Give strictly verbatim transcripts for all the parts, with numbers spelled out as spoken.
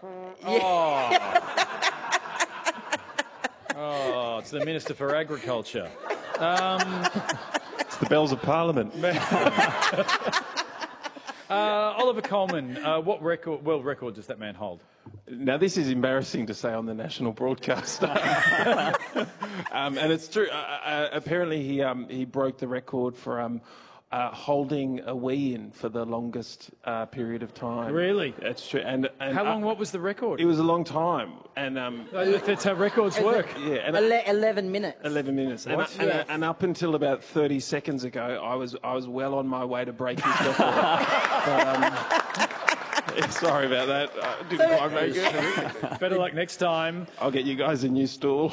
Oh. Oh, it's the Minister for Agriculture. Um, it's the bells of Parliament. uh, Oliver Coleman, uh, what record, world record does that man hold? Now, this is embarrassing to say on the national broadcast. um, and it's true. Uh, uh, apparently, he um, he broke the record for um, uh, holding a wee-in for the longest uh, period of time. Really? That's true. And, and how long? Uh, what was the record? It was a long time. And um, that's how records Is work. it? Yeah, and Ele- eleven minutes. Eleven minutes. And, What? and, Yes. and up until about thirty seconds ago, I was I was well on my way to break his record. but, um, sorry about that. I didn't quite make it. Better luck next time. I'll get you guys a new stool.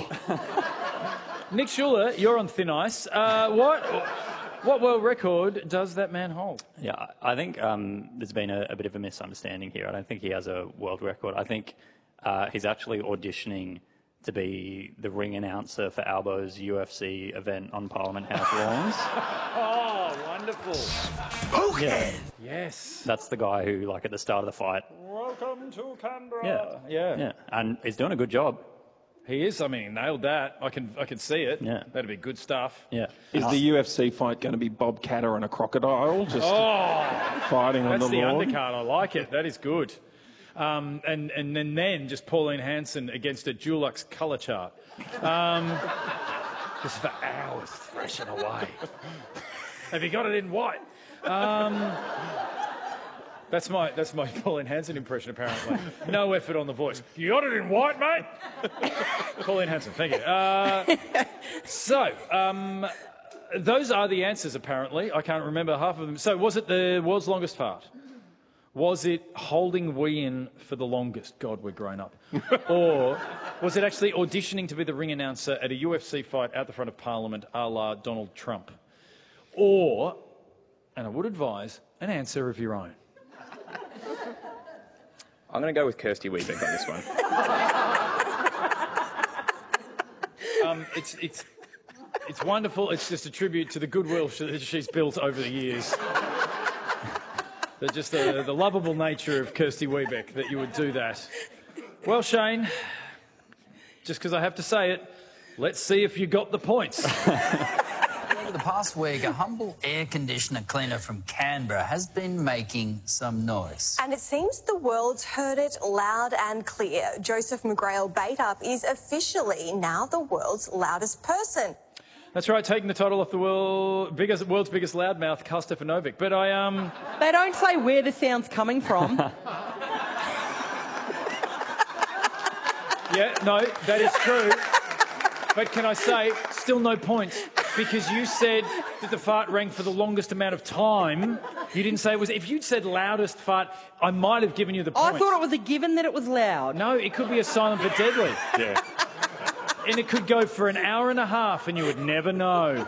Nick Schuler, you're on thin ice. Uh, what what world record does that man hold? Yeah, I think um, there's been a, a bit of a misunderstanding here. I don't think he has a world record. I think uh, he's actually auditioning to be the ring announcer for Albo's U F C event on Parliament House lawns. Oh, wonderful. Yeah, Yes. that's the guy who, like, at the start of the fight. Welcome to Canberra. Yeah, Yeah. yeah, and he's doing a good job. He is. I mean, he nailed that. I can I can see it. Yeah. That'd be good stuff. Yeah, Is the U F C fight going to be Bob Catter and a crocodile just Oh, fighting on that's the the lawn? undercard. I like it. That is good. Um, and, and, and then just Pauline Hanson against a Dulux colour chart. Um, just for hours thrashing away. Have you got it in white? Um, that's my that's my Pauline Hanson impression, apparently. No effort on the voice. You got it in white, mate? Pauline Hanson, thank you. Uh, so, um, those are the answers, apparently. I can't remember half of them. So, was it the world's longest fart? Was it holding wee-in for the longest? God, we're grown up. Or was it actually auditioning to be the ring announcer at a U F C fight out the front of Parliament a la Donald Trump? Or, and I would advise, an answer of your own. I'm going to go with Kirsty Weebeck on this one. Um, it's, it's, it's wonderful. It's just a tribute to the goodwill that she's built over the years. The, just the, the lovable nature of Kirsty Weebeck that you would do that. Well, Shane, just because I have to say it, let's see if you got the points. Over the past week, a humble air conditioner cleaner from Canberra has been making some noise. And it seems the world's heard it loud and clear. Joseph McGrail Bait-Up is officially now the world's loudest person. That's right, taking the title off the world, biggest, world's biggest loudmouth, Karl Stefanovic. But I, um... They don't say where the sound's coming from. Yeah, no, that is true. But can I say, still no points, because you said that the fart rang for the longest amount of time. You didn't say it was... If you'd said loudest fart, I might have given you the points. I thought it was a given that it was loud. No, it could be a silent but deadly. Yeah. And it could go for an hour and a half and you would never know.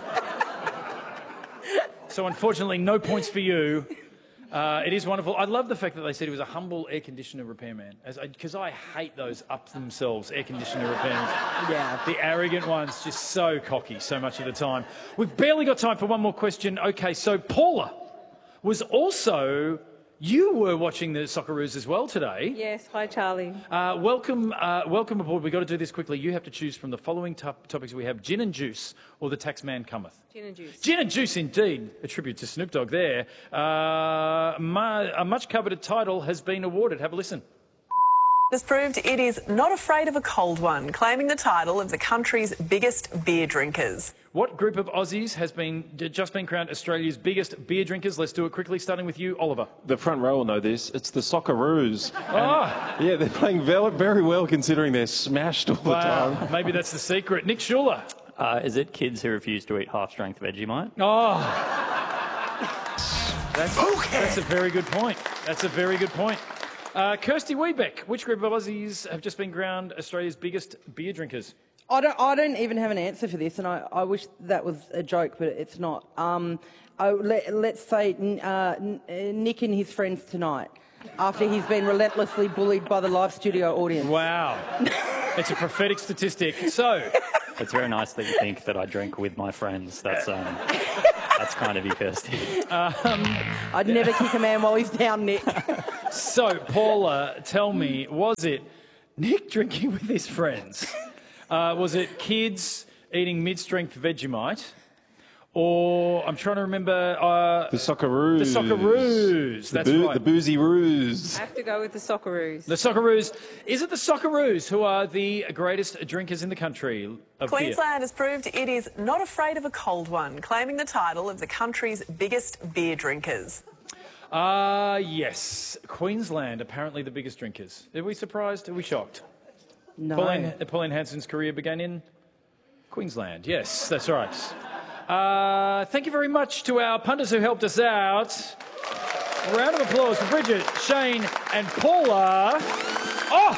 So unfortunately, no points for you. Uh, it is wonderful. I love the fact that they said he was a humble air conditioner repairman, because I, I hate those up themselves air conditioner repairmen. Yeah. The arrogant ones, just so cocky so much of the time. We've barely got time for one more question. Okay, so Paula was also... You were watching the Socceroos as well today. Yes, hi Charlie. Uh, welcome, uh, welcome aboard. We've got to do this quickly. You have to choose from the following top topics we have: gin and juice, or the tax man cometh. Gin and juice. Gin and juice, indeed. A tribute to Snoop Dogg there. Uh, mu- a much coveted title has been awarded. Have a listen. Has proved it is not afraid of a cold one, claiming the title of the country's biggest beer drinkers. What group of Aussies has been just been crowned Australia's biggest beer drinkers? Let's do it quickly, starting with you, Oliver. The front row will know this. It's the Socceroos. Oh. And, yeah, they're playing very, very well considering they're smashed all the Wow. time. Maybe that's the secret. Nick Schuler. Uh, is it kids who refuse to eat half-strength Vegemite? Oh. That's, that's a very good point. That's a very good point. Uh, Kirsty Weebeck, which group of Aussies have just been crowned Australia's biggest beer drinkers? I don't, I don't even have an answer for this, and I, I wish that was a joke, but it's not. Um, I, let, let's say uh, Nick and his friends tonight, after he's been relentlessly bullied by the live studio audience. Wow. It's a prophetic statistic. So, It's very nice that you think that I drink with my friends. That's um, that's kind of you, Kirsty. Um, I'd never kick a man while he's down, Nick. So, Paula, tell me, was it Nick drinking with his friends? Uh, was it kids eating mid-strength Vegemite? Or, I'm trying to remember... Uh, The Socceroos. The Socceroos, The that's boo- right. The Boozy Roos. I have to go with the Socceroos. The Socceroos. Is it the Socceroos who are the greatest drinkers in the country of beer? Queensland has proved it is not afraid of a cold one, claiming the title of the country's biggest beer drinkers. Ah, uh, yes. Queensland, apparently the biggest drinkers. Are we surprised? Are we shocked? No. Pauline, Pauline Hanson's career began in Queensland. Yes, that's right. Uh, thank you very much to our punters who helped us out. A round of applause for Bridget, Shane and Paula. Oh!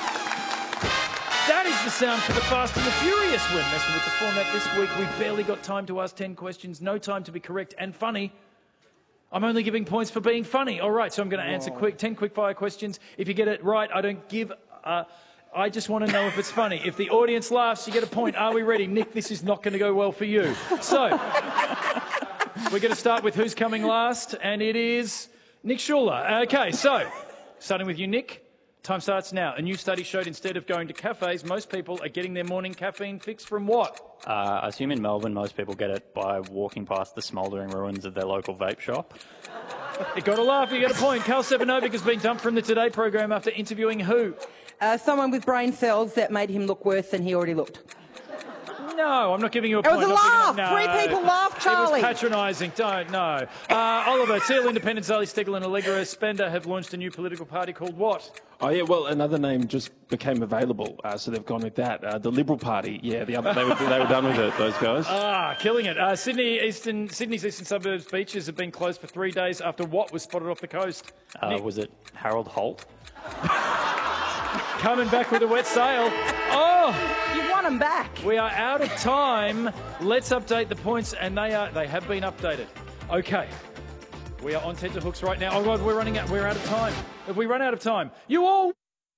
That is the sound for the Fast and the Furious. We're messing with the format this week. We've barely got time to ask ten questions, no time to be correct and funny. I'm only giving points for being funny. All right, so I'm going to answer quick ten quick fire questions. If you get it right, I don't give... Uh, I just want to know if it's funny. If the audience laughs, you get a point. Are we ready? Nick, this is not going to go well for you. So, we're going to start with who's coming last, and it is Nick Schuler. Okay, so, starting with you, Nick. Time starts now. A new study showed instead of going to cafes, most people are getting their morning caffeine fix from what? Uh, I assume in Melbourne most people get it by walking past the smouldering ruins of their local vape shop. You got to laugh, you get a point. Carl Stefanovic has been dumped from the Today program after interviewing who? Uh, someone with brain cells that made him look worse than he already looked. No, I'm not giving you a It point. was a Not laugh. giving- no. Three people laughed, Charlie. It was patronising. Don't, no. Uh, Oliver, Seal Independent, Zali Steggall and Allegra Spender have launched a new political party called what? Oh, yeah, well, another name just became available, uh, so they've gone with that. Uh, the Liberal Party. Yeah, the other, they, were, they were done with it, those guys. Ah, killing it. Uh, Sydney Eastern, Sydney's eastern suburbs beaches have been closed for three days after what was spotted off the coast? Uh, was it Harold Holt? Coming back with a wet sail. Oh! You want them back. We are out of time. Let's update the points, and they are they have been updated. Okay. We are on tenterhooks right now. Oh, God, we're running out. We're out of time. If we run out of time, you all...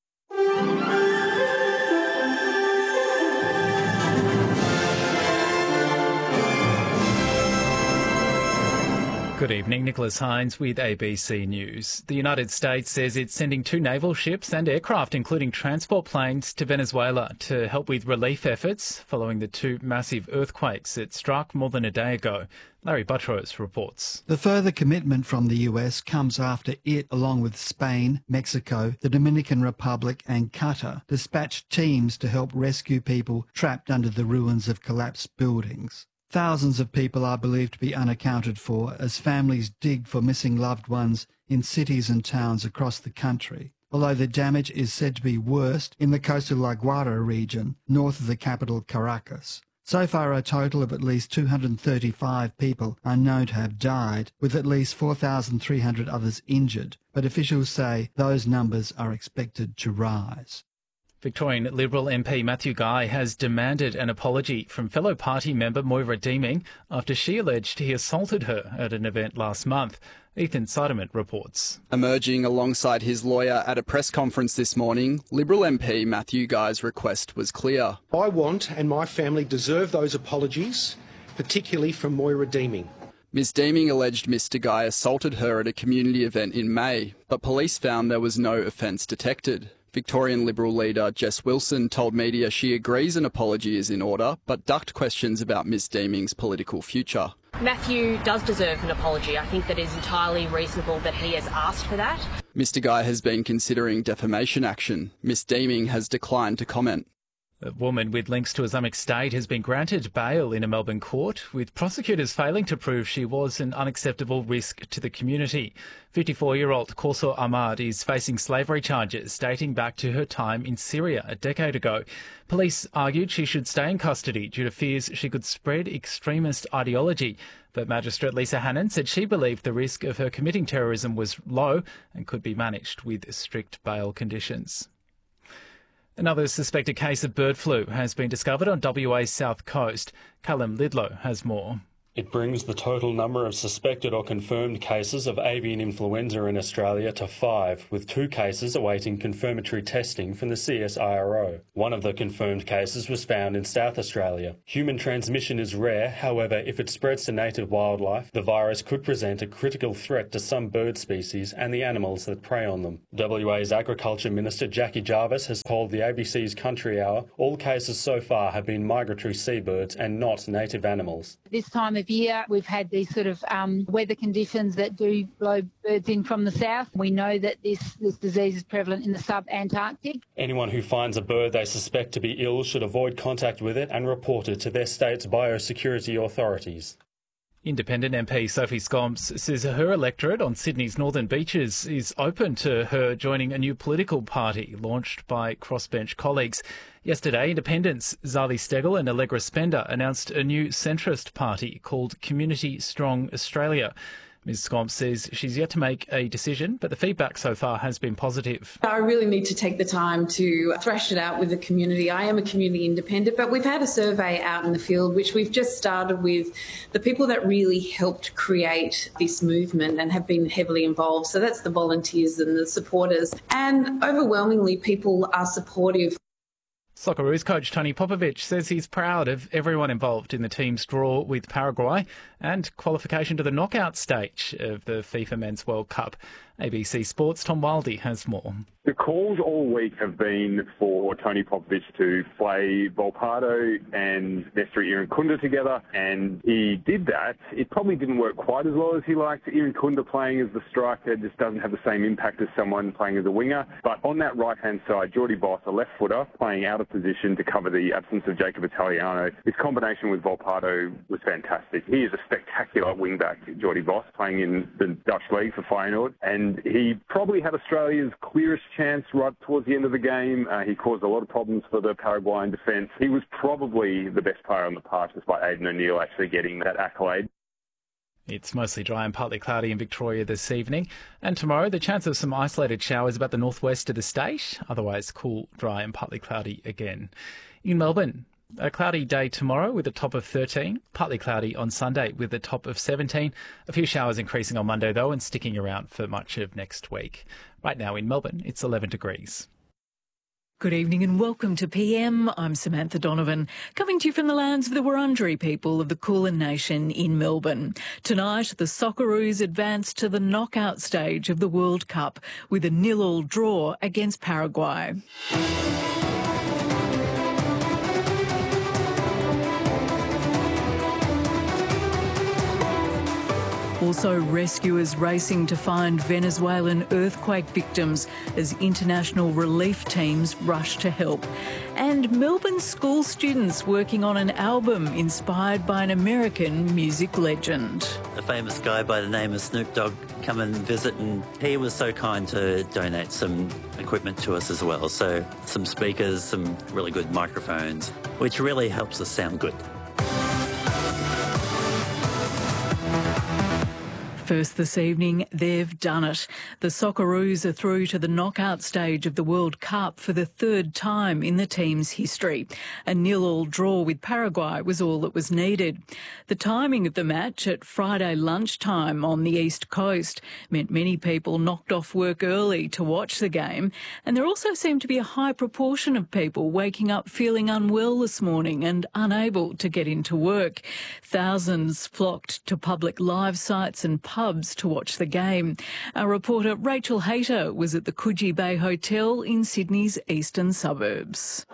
Good evening, Nicholas Hines with A B C News. The United States says it's sending two naval ships and aircraft, including transport planes, to Venezuela to help with relief efforts following the two massive earthquakes that struck more than a day ago. Larry Buttrose reports. The further commitment from the U S comes after it, along with Spain, Mexico, the Dominican Republic and Qatar, dispatched teams to help rescue people trapped under the ruins of collapsed buildings. Thousands of people are believed to be unaccounted for as families dig for missing loved ones in cities and towns across the country, although the damage is said to be worst in the coastal La Guaira region, north of the capital Caracas. So far, a total of at least two hundred thirty-five people are known to have died, with at least four thousand three hundred others injured, but officials say those numbers are expected to rise. Victorian Liberal M P Matthew Guy has demanded an apology from fellow party member Moira Deeming after she alleged he assaulted her at an event last month. Ethan Sideman reports. Emerging alongside his lawyer at a press conference this morning, Liberal M P Matthew Guy's request was clear. I want and my family deserve those apologies, particularly from Moira Deeming. Miz Deeming alleged Mr Guy assaulted her at a community event in May, but police found there was no offence detected. Victorian Liberal leader Jess Wilson told media she agrees an apology is in order, but ducked questions about Miz Deeming's political future. Matthew does deserve an apology. I think that it is entirely reasonable that he has asked for that. Mr Guy has been considering defamation action. Miz Deeming has declined to comment. A woman with links to Islamic State has been granted bail in a Melbourne court, with prosecutors failing to prove she was an unacceptable risk to the community. fifty-four-year-old Kaursar Ahmad is facing slavery charges dating back to her time in Syria a decade ago. Police argued she should stay in custody due to fears she could spread extremist ideology. But Magistrate Lisa Hannon said she believed the risk of her committing terrorism was low and could be managed with strict bail conditions. Another suspected case of bird flu has been discovered on W A's south coast. Callum Lidlow has more. It brings the total number of suspected or confirmed cases of avian influenza in Australia to five, with two cases awaiting confirmatory testing from the C S I R O. One of the confirmed cases was found in South Australia. Human transmission is rare, however, if it spreads to native wildlife, the virus could present a critical threat to some bird species and the animals that prey on them. W A's Agriculture Minister Jackie Jarvis has told the A B C's Country Hour all cases so far have been migratory seabirds and not native animals. This time of year, we've had these sort of um, weather conditions that do blow birds in from the south. We know that this, this disease is prevalent in the sub-Antarctic. Anyone who finds a bird they suspect to be ill should avoid contact with it and report it to their state's biosecurity authorities. Independent M P Sophie Scomps says her electorate on Sydney's northern beaches is open to her joining a new political party launched by crossbench colleagues. Yesterday, Independents Zali Steggall and Allegra Spender announced a new centrist party called Community Strong Australia. Miz Scomps says she's yet to make a decision, but the feedback so far has been positive. I really need to take the time to thrash it out with the community. I am a community independent, but we've had a survey out in the field, which we've just started with the people that really helped create this movement and have been heavily involved. So that's the volunteers and the supporters. And overwhelmingly, people are supportive. Socceroos coach Tony Popovic says he's proud of everyone involved in the team's draw with Paraguay and qualification to the knockout stage of the FIFA Men's World Cup. A B C Sports' Tom Wildey has more. The calls all week have been for Tony Popovic to play Volpato and Nestor Irankunda together, and he did that. It probably didn't work quite as well as he liked. Irankunda playing as the striker just doesn't have the same impact as someone playing as a winger. But on that right-hand side, Jordi Boss, a left footer, playing out of position to cover the absence of Jacob Italiano. His combination with Volpato was fantastic. He is a spectacular wing-back, Jordi Boss, playing in the Dutch league for Feyenoord, and he probably had Australia's clearest chance right towards the end of the game. Uh, he caused a lot of problems for the Paraguayan defence. He was probably the best player on the park, despite Aidan O'Neill actually getting that accolade. It's mostly dry and partly cloudy in Victoria this evening. And tomorrow, the chance of some isolated showers about the northwest of the state. Otherwise, cool, dry and partly cloudy again. In Melbourne, a cloudy day tomorrow with a top of thirteen, partly cloudy on Sunday with a top of seventeen. A few showers increasing on Monday, though, and sticking around for much of next week. Right now in Melbourne, it's eleven degrees. Good evening and welcome to P M. I'm Samantha Donovan, coming to you from the lands of the Wurundjeri people of the Kulin Nation in Melbourne. Tonight, the Socceroos advance to the knockout stage of the World Cup with a nil-all draw against Paraguay. Also, rescuers racing to find Venezuelan earthquake victims as international relief teams rush to help. And Melbourne school students working on an album inspired by an American music legend. A famous guy by the name of Snoop Dogg come and visit, and he was so kind to donate some equipment to us as well. So some speakers, some really good microphones, which really helps us sound good. First this evening, they've done it. The Socceroos are through to the knockout stage of the World Cup for the third time in the team's history. A nil-all draw with Paraguay was all that was needed. The timing of the match at Friday lunchtime on the East Coast meant many people knocked off work early to watch the game, and there also seemed to be a high proportion of people waking up feeling unwell this morning and unable to get into work. Thousands flocked to public live sites and pubs to watch the game. Our reporter Rachel Hayter was at the Coogee Bay Hotel in Sydney's eastern suburbs.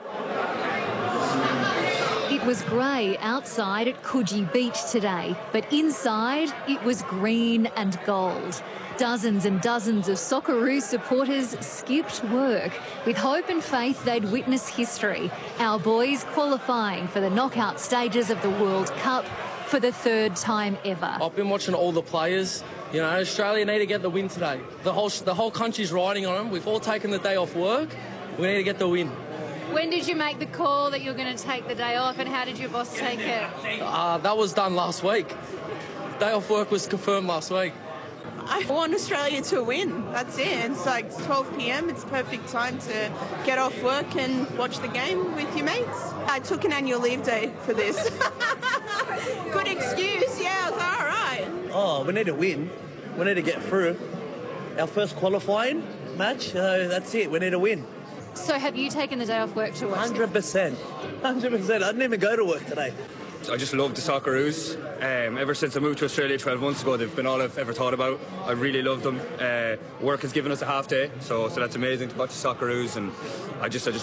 It was grey outside at Coogee Beach today, but inside it was green and gold. Dozens and dozens of Socceroos supporters skipped work with hope and faith they'd witness history. Our boys qualifying for the knockout stages of the World Cup for the third time ever. I've been watching all the players. You know, Australia need to get the win today. The whole the whole country's riding on them. We've all taken the day off work. We need to get the win. When did you make the call that you're going to take the day off, and how did your boss take it? Uh, that was done last week. Day off work was confirmed last week. I want Australia to win. That's it. It's like twelve p m. It's perfect time to get off work and watch the game with your mates. I took an annual leave day for this. Good excuse, yeah, I was all right. Oh, we need to win. We need to get through. Our first qualifying match, so that's it. We need to win. So have you taken the day off work to watch one hundred percent. one hundred percent. I didn't even go to work today. I just love the Socceroos. Um, ever since I moved to Australia twelve months ago, they've been all I've ever thought about. I really love them. Uh, work has given us a half day, so so that's amazing to watch the Socceroos, and I just I just